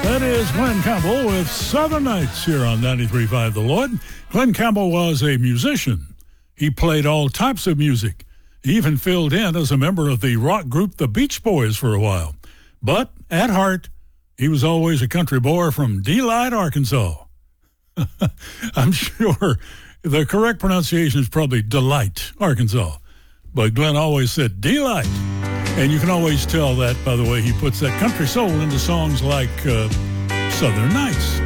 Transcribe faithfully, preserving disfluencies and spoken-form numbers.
That is Glenn Campbell with Southern Nights here on ninety-three point five The Lord. Glenn Campbell was a musician. He played all types of music. He even filled in as a member of the rock group The Beach Boys for a while. But at heart, he was always a country boy from Delight, Arkansas. I'm sure the correct pronunciation is probably Delight, Arkansas. But Glenn always said Delight. And you can always tell that by the way he puts that country soul into songs like uh, Southern Nights.